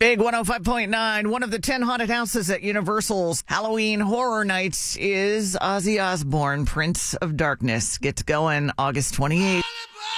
Big 105.9. One of the 10 haunted houses at Universal's Halloween Horror Nights is Ozzy Osbourne, Prince of Darkness. Gets going August 28th.